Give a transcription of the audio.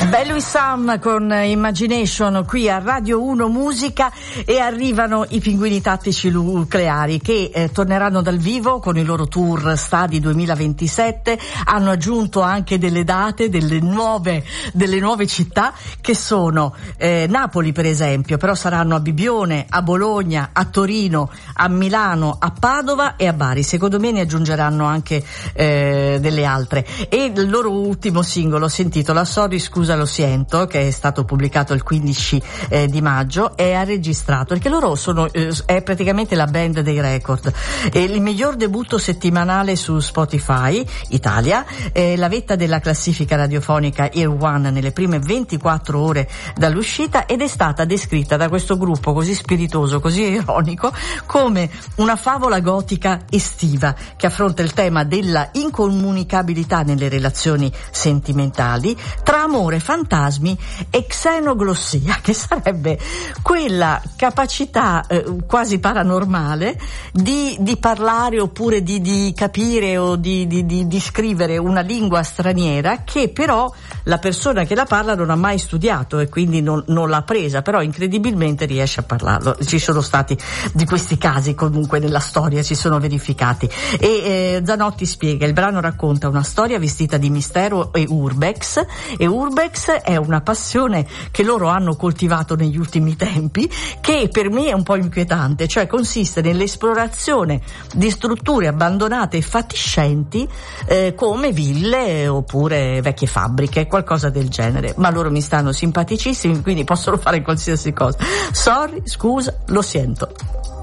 Bello Sam con Imagination qui a Radio 1 Musica, e arrivano i Pinguini Tattici Nucleari che torneranno dal vivo con i loro tour Stadi 2027. Hanno aggiunto anche delle date delle nuove città che sono Napoli per esempio, però saranno a Bibione, a Bologna, a Torino, a Milano, a Padova e a Bari. Secondo me ne aggiungeranno anche delle altre. E il loro ultimo singolo si intitola Sorry Scusa Lo Siento, che è stato pubblicato il 15 di maggio e ha registrato, perché loro sono è praticamente la band dei record. Il miglior debutto settimanale su Spotify Italia, la vetta della classifica radiofonica Ear One nelle prime 24 ore dall'uscita, ed è stata descritta da questo gruppo così spiritoso, così ironico, come una favola gotica estiva che affronta il tema della incomunicabilità nelle relazioni sentimentali tra amore, fantasmi e xenoglossia, che sarebbe quella capacità quasi paranormale di parlare oppure di capire o di scrivere una lingua straniera che però la persona che la parla non ha mai studiato e quindi non l'ha presa, però incredibilmente riesce a parlarlo. Ci sono stati di questi casi, comunque nella storia si sono verificati. E Zanotti spiega: il brano racconta una storia vestita di mistero e urbex è una passione che loro hanno coltivato negli ultimi tempi, che per me è un po' inquietante, cioè consiste nell'esplorazione di strutture abbandonate e fatiscenti come ville oppure vecchie fabbriche, qualcosa del genere. Ma loro mi stanno simpaticissimi, quindi possono fare qualsiasi cosa. Sorry, scusa, lo sento.